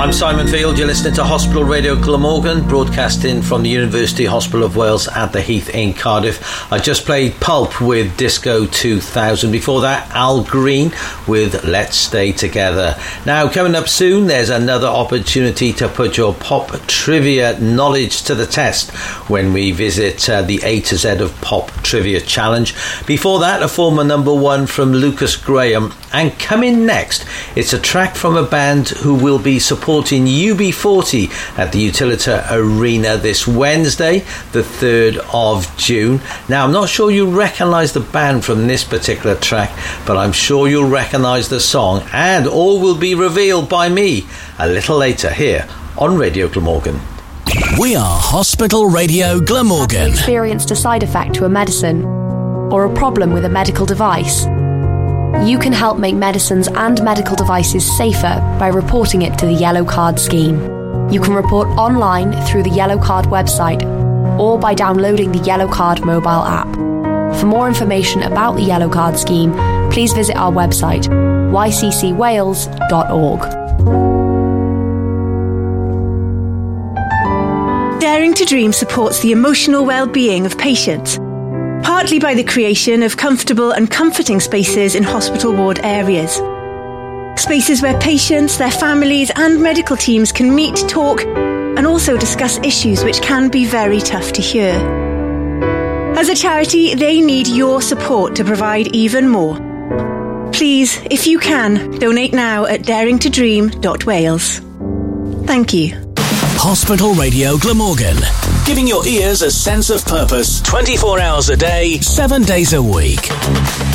I'm Simon Field. You're listening to Hospital Radio Glamorgan, broadcasting from the University Hospital of Wales at the Heath in Cardiff. I just played Pulp with Disco 2000. Before that, Al Green with Let's Stay Together. Now, coming up soon, there's another opportunity to put your pop trivia knowledge to the test when we visit the A to Z of Pop Trivia Challenge. Before that, a former number one from Lucas Graham. And coming next, it's a track from a band who will be supporting UB40 at the Utilita Arena this Wednesday, the 3rd of June. Now, I'm not sure you recognise the band from this particular track, but I'm sure you'll recognise the song, and all will be revealed by me a little later here on Radio Glamorgan. We are Hospital Radio Glamorgan. Have you experienced a side effect to a medicine or a problem with a medical device? You can help make medicines and medical devices safer by reporting it to the Yellow Card Scheme. You can report online through the Yellow Card website or by downloading the Yellow Card mobile app. For more information about the Yellow Card Scheme, please visit our website, yccwales.org. Daring to Dream supports the emotional well-being of patients, partly by the creation of comfortable and comforting spaces in hospital ward areas. Spaces where patients, their families and medical teams can meet, talk and also discuss issues which can be very tough to hear. As a charity, they need your support to provide even more. Please, if you can, donate now at daringtodream.wales. Thank you. Hospital Radio Glamorgan, giving your ears a sense of purpose 24 hours a day, 7 days a week.